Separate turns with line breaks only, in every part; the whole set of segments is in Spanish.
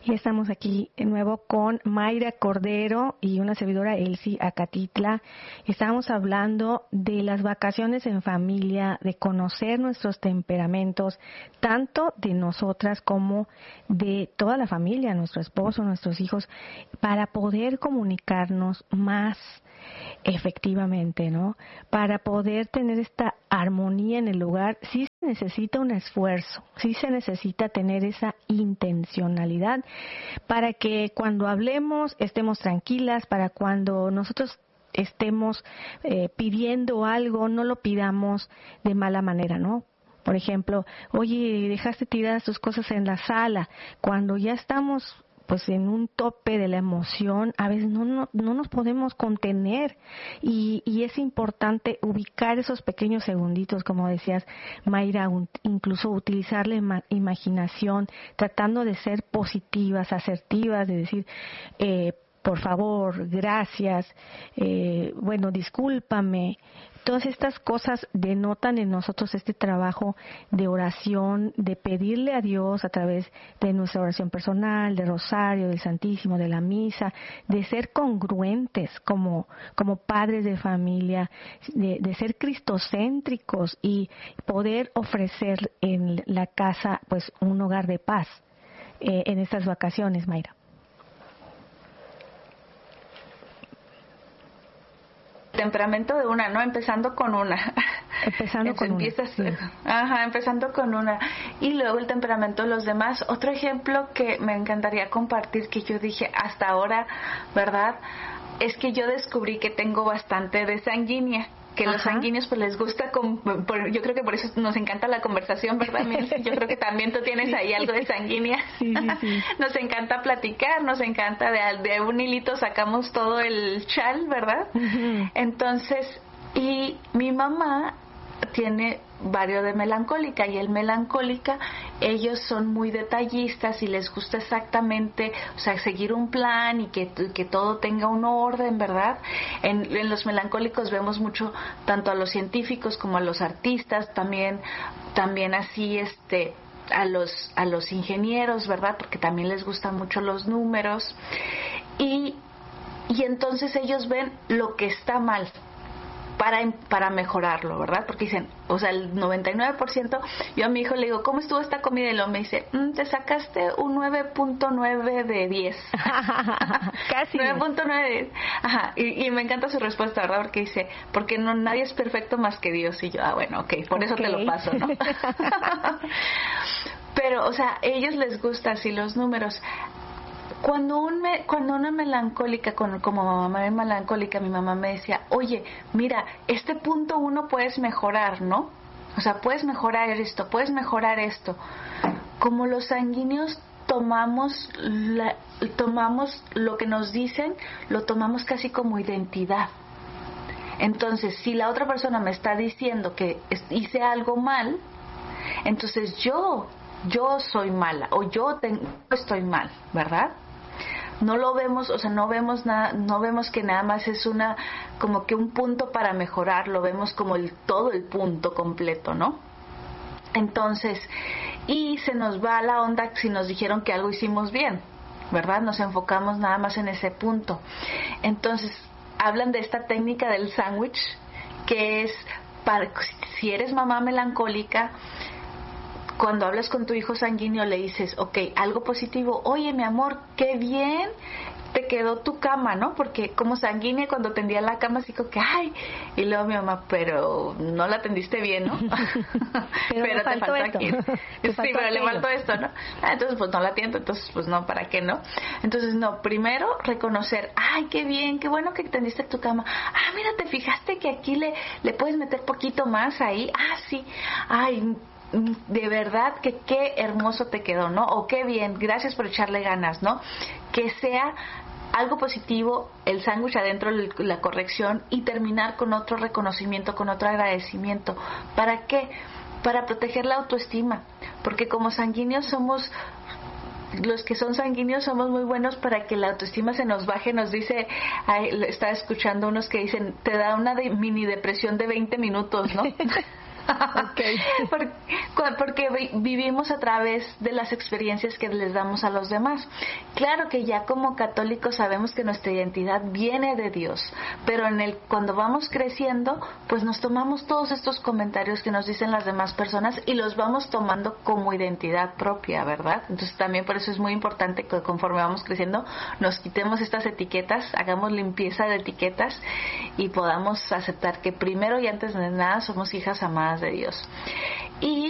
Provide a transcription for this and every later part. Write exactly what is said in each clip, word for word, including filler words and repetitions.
Estamos aquí de nuevo con Mayra Cordero y una servidora Elsie Acatitla. Estábamos hablando de las vacaciones en familia, de conocer nuestros temperamentos, tanto de nosotras como de toda la familia, nuestro esposo, nuestros hijos, para poder comunicarnos más efectivamente, ¿no? Para poder tener esta armonía en el hogar, sí se necesita un esfuerzo, sí se necesita tener esa intencionalidad para que cuando hablemos estemos tranquilas, para cuando nosotros estemos eh, pidiendo algo, no lo pidamos de mala manera, ¿no? Por ejemplo, oye, dejaste tiradas tus cosas en la sala, cuando ya estamos pues en un tope de la emoción, a veces no, no, no nos podemos contener y, y es importante ubicar esos pequeños segunditos, como decías, Mayra, un, incluso utilizar la ima- imaginación, tratando de ser positivas, asertivas, de decir, eh, por favor, gracias, eh, bueno, discúlpame. Todas estas cosas denotan en nosotros este trabajo de oración, de pedirle a Dios a través de nuestra oración personal, de rosario, del Santísimo, de la misa, de ser congruentes como, como padres de familia, de, de ser cristocéntricos y poder ofrecer en la casa pues un hogar de paz eh, en estas vacaciones, Mayra.
Temperamento de una, ¿no? Empezando con una.
Empezando con
empiezas,
una. Sí.
Ajá, empezando con una. Y luego el temperamento de los demás. Otro ejemplo que me encantaría compartir, que yo dije hasta ahora, ¿verdad? Es que yo descubrí que tengo bastante de sanguínea. Que Ajá. Los sanguíneos pues les gusta, con, por, yo creo que por eso nos encanta la conversación, ¿verdad, Milce? Yo creo que también tú tienes ahí algo de sanguínea.
Sí, sí, sí.
Nos encanta platicar, nos encanta, de, de un hilito sacamos todo el chal, ¿verdad? Uh-huh. Entonces, y mi mamá tiene varios de melancólica y el melancólica, ellos son muy detallistas y les gusta exactamente, o sea, seguir un plan y que, que todo tenga un orden, ¿verdad? En, en los melancólicos vemos mucho tanto a los científicos como a los artistas, también, también así este a los, a los ingenieros, ¿verdad? Porque también les gustan mucho los números y, y entonces ellos ven lo que está mal para para mejorarlo, ¿verdad? Porque dicen, o sea, el noventa y nueve por ciento, yo a mi hijo le digo, ¿cómo estuvo esta comida? Y luego me dice, mm, te sacaste un nueve punto nueve de diez.
Casi.
nueve punto nueve de diez. Ajá, y, y me encanta su respuesta, ¿verdad? Porque dice, porque no nadie es perfecto más que Dios. Y yo, ah, bueno, ok, por eso okay. Te lo paso, ¿no? Pero, o sea, a ellos les gusta así los números. Cuando un me, cuando una melancólica, con, como mamá es melancólica, mi mamá me decía, oye, mira, este punto uno puedes mejorar, ¿no? O sea, puedes mejorar esto, puedes mejorar esto. Como los sanguíneos tomamos, la, tomamos lo que nos dicen, lo tomamos casi como identidad. Entonces, si la otra persona me está diciendo que hice algo mal, entonces yo, yo soy mala o yo tengo, estoy mal, ¿verdad? No lo vemos, o sea, no vemos nada, no vemos que nada más es una, como que un punto para mejorar, lo vemos como el todo el punto completo, ¿no? Entonces, y se nos va la onda si nos dijeron que algo hicimos bien, ¿verdad? Nos enfocamos nada más en ese punto. Entonces, hablan de esta técnica del sándwich, que es para, si eres mamá melancólica, cuando hablas con tu hijo sanguíneo le dices, ok, algo positivo, oye mi amor, qué bien te quedó tu cama, ¿no? Porque como sanguínea cuando tendía la cama así como que, ay, y luego mi mamá, pero no la tendiste bien, ¿no?
pero, pero te faltó aquí.
Sí, pero aquello. Le faltó esto, ¿no? Ah, entonces pues no la tiento, entonces pues no, ¿para qué, no? Entonces no, primero reconocer, ay, qué bien, qué bueno que tendiste tu cama. Ah, mira, te fijaste que aquí le, le puedes meter poquito más ahí. Ah, sí, ay, de verdad que qué hermoso te quedó, ¿no? O qué bien, gracias por echarle ganas, ¿no? Que sea algo positivo, el sándwich adentro, la corrección y terminar con otro reconocimiento, con otro agradecimiento. ¿Para qué? Para proteger la autoestima, porque como sanguíneos somos... los que son sanguíneos somos muy buenos para que la autoestima se nos baje. Nos dice, ay, estaba escuchando unos que dicen, te da una de, mini depresión de veinte minutos, ¿no?
Okay.
porque, porque vivimos a través de las experiencias que les damos a los demás. Claro que ya como católicos sabemos que nuestra identidad viene de Dios, pero en el cuando vamos creciendo, pues nos tomamos todos estos comentarios que nos dicen las demás personas y los vamos tomando como identidad propia, ¿verdad? Entonces también por eso es muy importante que conforme vamos creciendo nos quitemos estas etiquetas, hagamos limpieza de etiquetas y podamos aceptar que primero y antes de nada somos hijas amadas de Dios. Y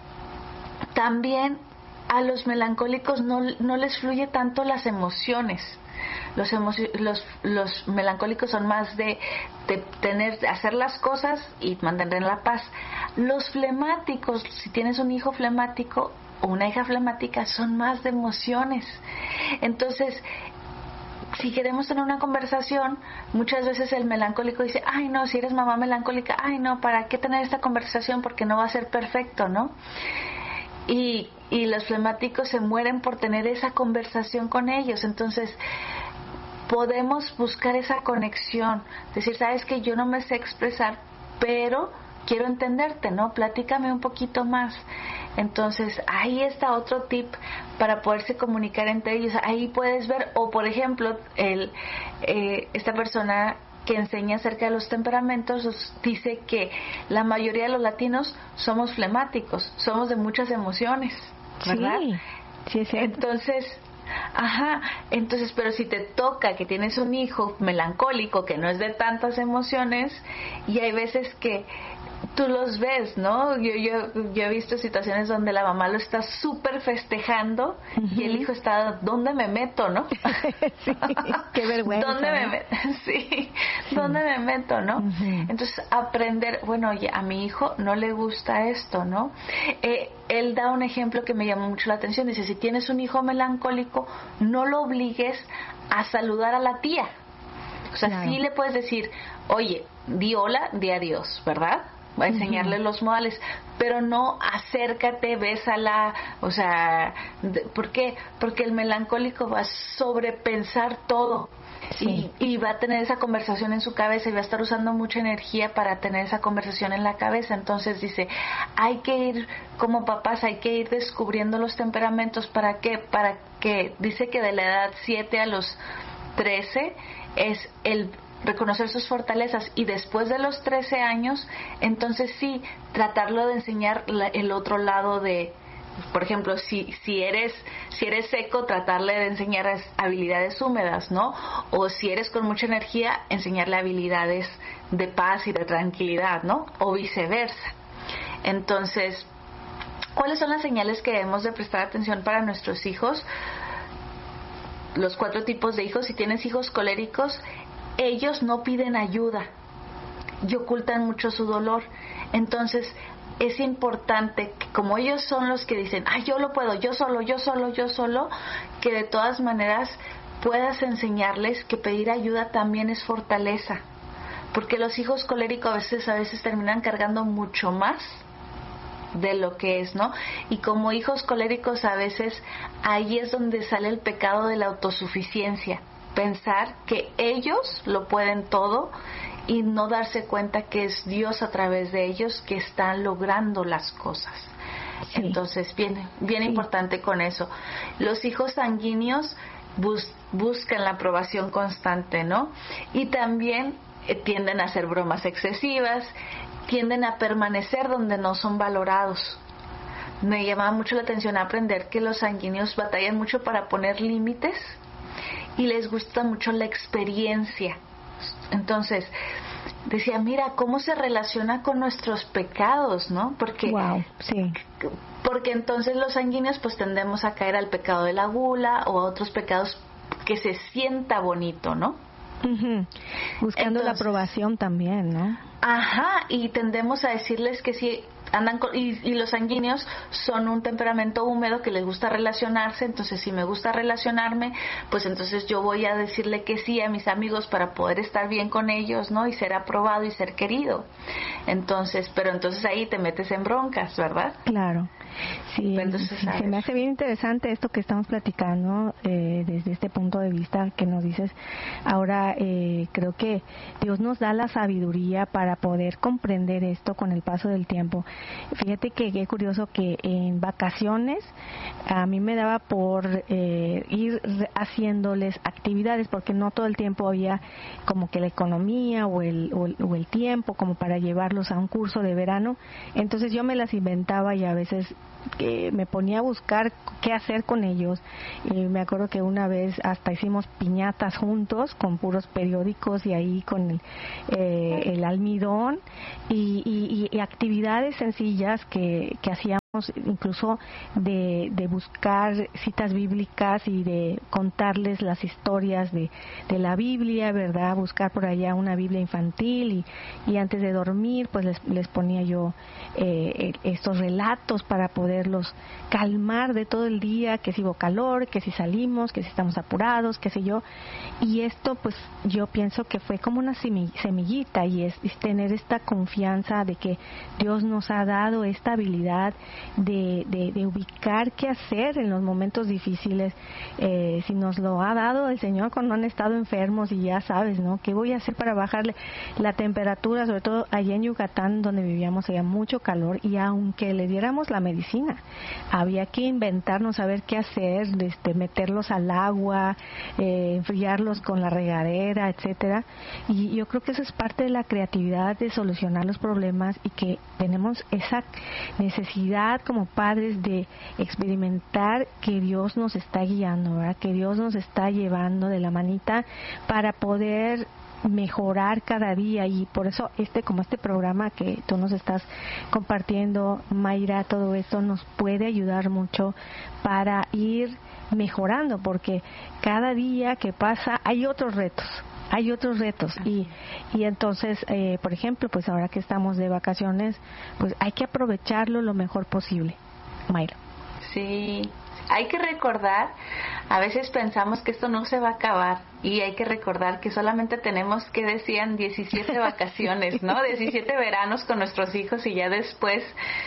también a los melancólicos no, no les fluye tanto las emociones. Los, emoci- los, los melancólicos son más de, de tener, de hacer las cosas y mantener en la paz. Los flemáticos, si tienes un hijo flemático o una hija flemática, son más de emociones. Entonces, si queremos tener una conversación, muchas veces el melancólico dice, ay no, si eres mamá melancólica, ay no, ¿para qué tener esta conversación? Porque no va a ser perfecto, ¿no? Y, y los flemáticos se mueren por tener esa conversación con ellos. Entonces podemos buscar esa conexión, decir, sabes que yo no me sé expresar, pero quiero entenderte, ¿no? Platícame un poquito más. Entonces ahí está otro tip para poderse comunicar entre ellos. Ahí puedes ver, o por ejemplo, el eh, esta persona que enseña acerca de los temperamentos dice que la mayoría de los latinos somos flemáticos, somos de muchas emociones, ¿verdad?
Sí, sí es cierto.
Entonces, ajá, entonces, pero si te toca que tienes un hijo melancólico que no es de tantas emociones, y hay veces que tú los ves, ¿no? Yo, yo, yo he visto situaciones donde la mamá lo está súper festejando uh-huh. y el hijo está, ¿dónde me meto, no?
Sí, qué vergüenza.
¿Dónde me meto? Sí, sí, ¿dónde me meto, no? Uh-huh. Entonces, aprender, bueno, oye, a mi hijo no le gusta esto, ¿no? Eh, él da un ejemplo que me llamó mucho la atención. Dice, si tienes un hijo melancólico, no lo obligues a saludar a la tía. O sea, claro. Sí le puedes decir, oye, di hola, di adiós, ¿verdad? Va a enseñarle uh-huh. los modales, pero no acércate, bésala, o sea, ¿por qué? Porque el melancólico va a sobrepensar todo sí. y, y va a tener esa conversación en su cabeza y va a estar usando mucha energía para tener esa conversación en la cabeza. Entonces dice, hay que ir, como papás, hay que ir descubriendo los temperamentos. ¿Para qué? Para que, dice que de la edad siete a los trece es el reconocer sus fortalezas, y después de los trece años, entonces sí, tratarlo de enseñar la, el otro lado de, por ejemplo, si si eres si eres seco, tratarle de enseñar habilidades húmedas, ¿no? O si eres con mucha energía, enseñarle habilidades de paz y de tranquilidad, ¿no? O viceversa. Entonces, ¿cuáles son las señales que debemos de prestar atención para nuestros hijos? Los cuatro tipos de hijos. Si tienes hijos coléricos, ellos no piden ayuda y ocultan mucho su dolor. Entonces es importante que, como ellos son los que dicen, ay, yo lo puedo, yo solo, yo solo, yo solo, que de todas maneras puedas enseñarles que pedir ayuda también es fortaleza, porque los hijos coléricos a veces a veces terminan cargando mucho más de lo que es, ¿no? Y como hijos coléricos a veces ahí es donde sale el pecado de la autosuficiencia, pensar que ellos lo pueden todo y no darse cuenta que es Dios a través de ellos que están logrando las cosas. Sí. Entonces, bien, bien sí. importante con eso. Los hijos sanguíneos bus- buscan la aprobación constante, ¿no? Y también eh, tienden a hacer bromas excesivas, tienden a permanecer donde no son valorados. Me llamaba mucho la atención aprender que los sanguíneos batallan mucho para poner límites y les gusta mucho la experiencia. Entonces, decía, mira cómo se relaciona con nuestros pecados, ¿no? Porque,
wow, sí.
porque entonces los sanguíneos pues tendemos a caer al pecado de la gula o a otros pecados que se sienta bonito, ¿no?
Uh-huh. Buscando entonces, la aprobación también, ¿no?
Ajá, y tendemos a decirles que sí, andan con, y, y los sanguíneos son un temperamento húmedo que les gusta relacionarse. Entonces si me gusta relacionarme, pues entonces yo voy a decirle que sí a mis amigos para poder estar bien con ellos, ¿no? Y ser aprobado y ser querido. Entonces, pero entonces ahí te metes en broncas, ¿verdad?
Claro. Sí,
entonces,
sí se me hace bien interesante esto que estamos platicando eh, desde este punto de vista que nos dices. Ahora eh, creo que Dios nos da la sabiduría para poder comprender esto con el paso del tiempo. Fíjate que qué curioso que en vacaciones a mí me daba por eh, ir haciéndoles actividades, porque no todo el tiempo había como que la economía o el, o el, o el tiempo como para llevarlos a un curso de verano. Entonces yo me las inventaba y a veces que me ponía a buscar qué hacer con ellos. Y me acuerdo que una vez hasta hicimos piñatas juntos con puros periódicos y ahí con el, eh, el almidón y, y, y actividades sencillas que, que hacíamos, incluso de, de buscar citas bíblicas y de contarles las historias de, de la Biblia, ¿verdad? Buscar por allá una Biblia infantil y, y antes de dormir pues les, les ponía yo eh, estos relatos para poderlos calmar de todo el día, que si hubo calor, que si salimos, que si estamos apurados, qué sé yo. Y esto pues yo pienso que fue como una semillita y es, es tener esta confianza de que Dios nos ha dado esta habilidad De, de, de ubicar qué hacer en los momentos difíciles. Eh, si nos lo ha dado el Señor cuando han estado enfermos y ya sabes, ¿no? ¿Qué voy a hacer para bajarle la temperatura? Sobre todo allá en Yucatán donde vivíamos había mucho calor y aunque le diéramos la medicina había que inventarnos a ver qué hacer, este, meterlos al agua, eh, enfriarlos con la regadera, etcétera. Y yo creo que eso es parte de la creatividad de solucionar los problemas y que tenemos esa necesidad como padres de experimentar que Dios nos está guiando, ¿verdad? Que Dios nos está llevando de la manita para poder mejorar cada día. Y por eso este como este programa que tú nos estás compartiendo, Mayra, todo esto nos puede ayudar mucho para ir mejorando, porque cada día que pasa hay otros retos hay otros retos y y entonces eh, por ejemplo pues ahora que estamos de vacaciones pues hay que aprovecharlo lo mejor posible. Mayra.
Sí, hay que recordar, a veces pensamos que esto no se va a acabar y hay que recordar que solamente tenemos, que decían, diecisiete vacaciones, ¿no? diecisiete veranos con nuestros hijos y ya después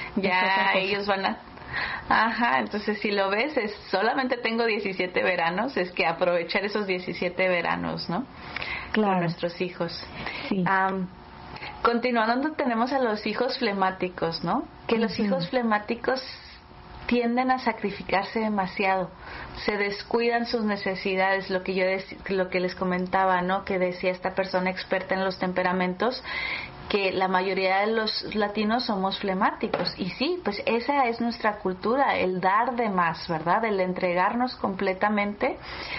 ya ellos van a... Ajá, entonces si lo ves, es solamente tengo diecisiete veranos, es que aprovechar esos diecisiete veranos, ¿no?
Claro.
Con nuestros hijos.
Sí.
Um, continuando, tenemos a los hijos flemáticos, ¿no? Que los uh-huh. hijos flemáticos tienden a sacrificarse demasiado, se descuidan sus necesidades, lo que yo dec- lo que les comentaba, ¿no? Que decía esta persona experta en los temperamentos, que la mayoría de los latinos somos flemáticos. Y sí, pues esa es nuestra cultura, el dar de más, ¿verdad? El entregarnos completamente.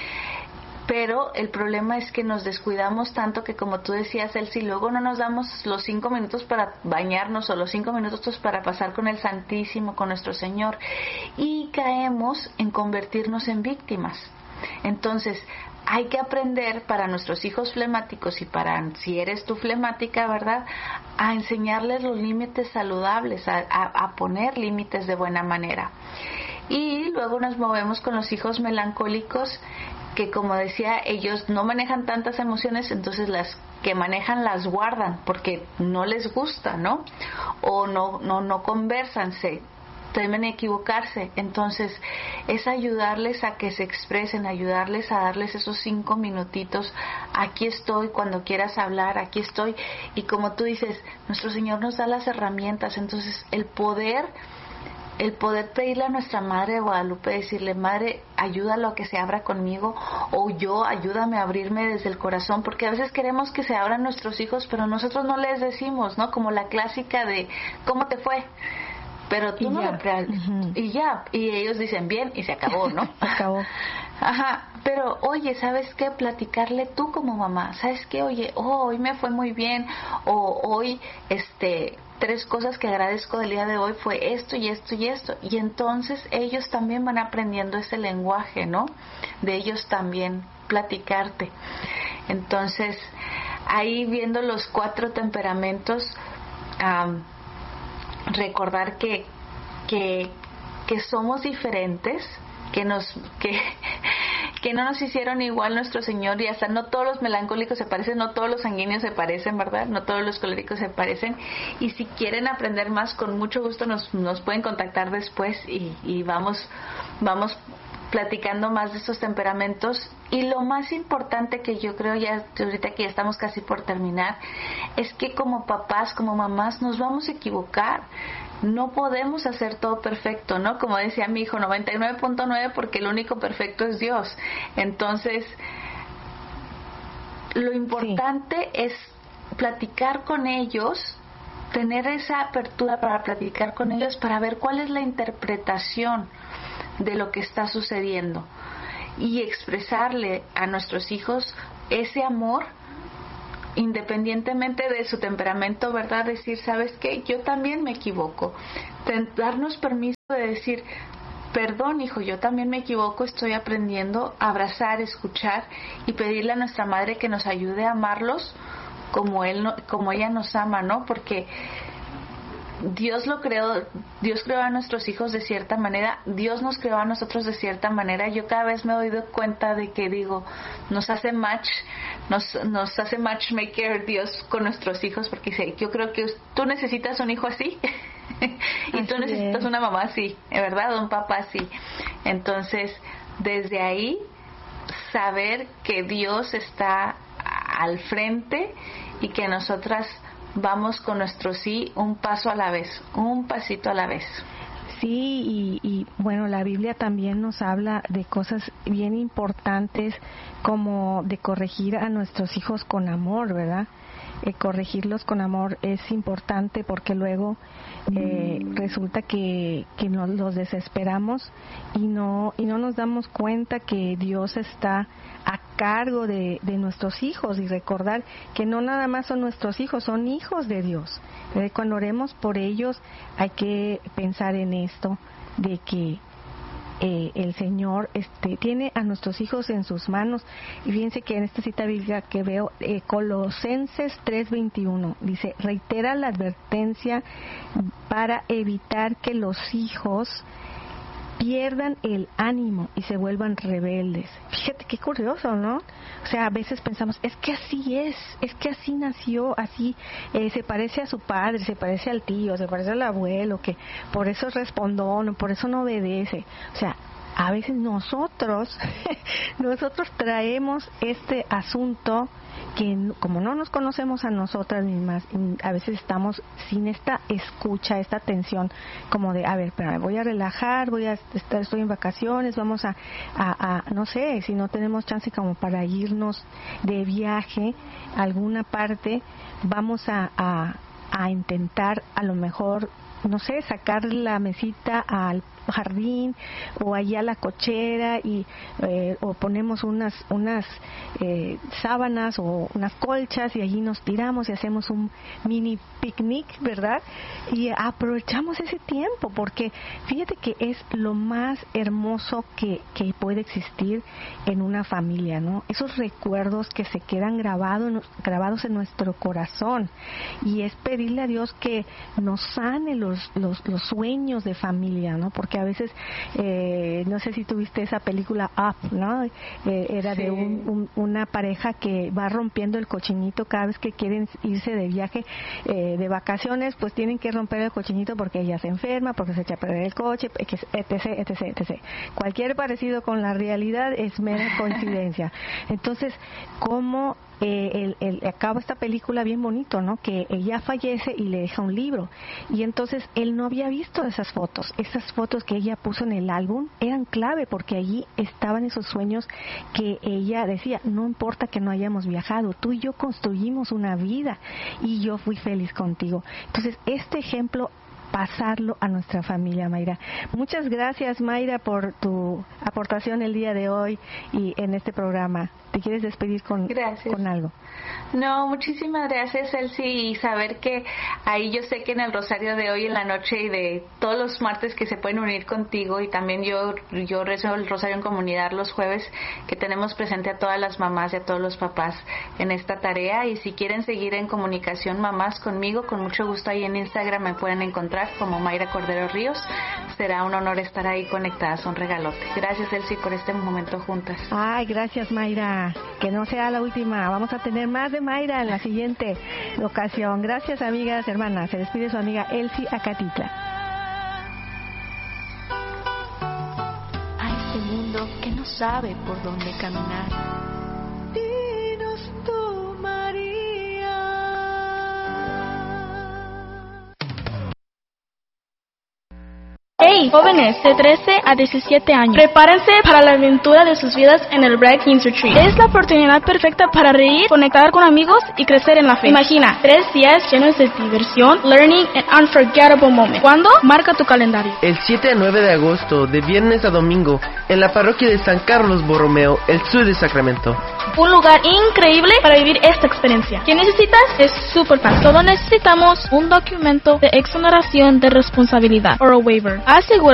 Pero el problema es que nos descuidamos tanto que, como tú decías, Elsie, luego no nos damos los cinco minutos para bañarnos o los cinco minutos para pasar con el Santísimo, con nuestro Señor, y caemos en convertirnos en víctimas. Entonces, hay que aprender para nuestros hijos flemáticos y para, si eres tú flemática, ¿verdad?, a enseñarles los límites saludables, a, a, a poner límites de buena manera. Y luego nos movemos con los hijos melancólicos, que, como decía, ellos no manejan tantas emociones, entonces las que manejan las guardan porque no les gusta, ¿no? O no no no conversan, se temen equivocarse. Entonces es ayudarles a que se expresen, ayudarles a darles esos cinco minutitos. Aquí estoy, cuando quieras hablar, aquí estoy. Y como tú dices, nuestro Señor nos da las herramientas. Entonces el poder el poder pedirle a nuestra Madre de Guadalupe, decirle: Madre, ayúdalo a que se abra conmigo, o yo, ayúdame a abrirme desde el corazón, porque a veces queremos que se abran nuestros hijos, pero nosotros no les decimos, ¿no? Como la clásica de ¿cómo te fue? Pero tú y no ya. le uh-huh. y ya, y ellos dicen bien y se acabó, ¿no?
Se acabó.
Ajá, pero oye, ¿sabes qué? Platicarle tú como mamá, ¿sabes qué? Oye, oh, hoy me fue muy bien, o hoy, este, tres cosas que agradezco del día de hoy fue esto y esto y esto, y entonces ellos también van aprendiendo ese lenguaje, ¿no? De ellos también platicarte. Entonces, ahí viendo los cuatro temperamentos, um, recordar que, que, que somos diferentes, que nos que, que no nos hicieron igual nuestro Señor, y hasta no todos los melancólicos se parecen, no todos los sanguíneos se parecen, ¿verdad? No todos los coléricos se parecen. Y si quieren aprender más, con mucho gusto nos, nos pueden contactar después y, y vamos vamos platicando más de estos temperamentos. Y lo más importante que yo creo, ya ahorita que ya estamos casi por terminar, es que como papás, como mamás, nos vamos a equivocar. No podemos hacer todo perfecto, ¿no? Como decía mi hijo, noventa y nueve punto nueve, porque el único perfecto es Dios. Entonces, lo importante sí. es platicar con ellos, tener esa apertura para platicar con ellos, para ver cuál es la interpretación de lo que está sucediendo y expresarle a nuestros hijos ese amor independientemente de su temperamento, ¿verdad? Decir, ¿sabes qué? Yo también me equivoco. Darnos permiso de decir, perdón, hijo, yo también me equivoco, estoy aprendiendo a abrazar, escuchar y pedirle a nuestra madre que nos ayude a amarlos como él, como ella nos ama, ¿no? Porque Dios lo creó, Dios creó a nuestros hijos de cierta manera, Dios nos creó a nosotros de cierta manera. Yo cada vez me he dado cuenta de que digo, nos hace match, nos, nos hace matchmaker Dios con nuestros hijos, porque dice, yo creo que tú necesitas un hijo así y tú necesitas una mamá así, ¿verdad? Un papá así. Entonces, desde ahí, saber que Dios está al frente y que nosotras vamos con nuestro sí un paso a la vez, un pasito a la vez.
Sí, y, y bueno, la Biblia también nos habla de cosas bien importantes, como de corregir a nuestros hijos con amor, ¿verdad? Eh, corregirlos con amor es importante, porque luego eh, resulta que, que nos los desesperamos y no y no nos damos cuenta que Dios está a cargo de, de nuestros hijos, y recordar que no nada más son nuestros hijos, son hijos de Dios. Eh, cuando oremos por ellos hay que pensar en esto, de que Eh, el Señor este, tiene a nuestros hijos en sus manos. Y fíjense que en esta cita bíblica que veo, eh, Colosenses tres veintiuno, dice, reitera la advertencia para evitar que los hijos pierdan el ánimo y se vuelvan rebeldes. Fíjate qué curioso, ¿no? O sea, a veces pensamos, es que así es, es que así nació, así eh, se parece a su padre, se parece al tío, se parece al abuelo, que por eso es respondón, por eso no obedece. O sea, a veces nosotros, nosotros traemos este asunto que como no nos conocemos a nosotras mismas, a veces estamos sin esta escucha, esta atención, como de, a ver, pero me voy a relajar, voy a estar, estoy en vacaciones, vamos a, a, a, no sé, si no tenemos chance como para irnos de viaje a alguna parte, vamos a, a, a intentar a lo mejor, no sé, sacar la mesita al jardín o allá a la cochera y eh, o ponemos unas unas eh, sábanas o unas colchas y allí nos tiramos y hacemos un mini picnic, ¿verdad? Y aprovechamos ese tiempo, porque fíjate que es lo más hermoso que, que puede existir en una familia, ¿no? Esos recuerdos que se quedan grabados grabados en nuestro corazón, y es pedirle a Dios que nos sane los los, los sueños de familia, ¿no? Porque a veces, eh, no sé si tuviste esa película Up, ¿no? Eh, era sí. de un, un, una pareja que va rompiendo el cochinito cada vez que quieren irse de viaje, eh, de vacaciones, pues tienen que romper el cochinito porque ella se enferma, porque se echa a perder el coche, etc, etc, etc. Cualquier parecido con la realidad es mera coincidencia. Entonces, ¿cómo Eh, el, el, acaba esta película bien bonito, ¿no? Que ella fallece y le deja un libro, y entonces él no había visto esas fotos. Esas fotos que ella puso en el álbum eran clave, porque allí estaban esos sueños que ella decía, no importa que no hayamos viajado, tú y yo construimos una vida y yo fui feliz contigo. Entonces, este ejemplo, pasarlo a nuestra familia, Mayra. Muchas gracias, Mayra, por tu aportación el día de hoy y en este programa. ¿Te quieres despedir con, con algo?
No, muchísimas gracias, Elsie, y saber que ahí yo sé que en el rosario de hoy en la noche y de todos los martes que se pueden unir contigo, y también yo yo rezo el rosario en comunidad los jueves, que tenemos presente a todas las mamás y a todos los papás en esta tarea. Y si quieren seguir en comunicación mamás conmigo, con mucho gusto ahí en Instagram me pueden encontrar encontrar como Mayra Cordero Ríos. Será un honor estar ahí conectadas, un regalote. Gracias, Elsie, por este momento juntas.
Ay, gracias, Mayra. Que no sea la última. Vamos a tener más de Mayra en la siguiente ocasión. Gracias, amigas, hermanas. Se despide su amiga Elsie Acatitla.
A este mundo que no sabe por dónde caminar.
Dinos tú, María.
Hey, jóvenes de trece a diecisiete años, prepárense para la aventura de sus vidas en el Bright Kings Retreat. Es la oportunidad perfecta para reír, conectar con amigos y crecer en la fe. Imagina, tres días llenos de diversión, learning and unforgettable moments. ¿Cuándo? Marca tu calendario.
El siete a nueve de agosto, de viernes a domingo, en la parroquia de San Carlos Borromeo, el sur de Sacramento.
Un lugar increíble para vivir esta experiencia. ¿Qué necesitas? Es súper fácil. Solo necesitamos un documento de exoneración de responsabilidad, o a waiver. Hace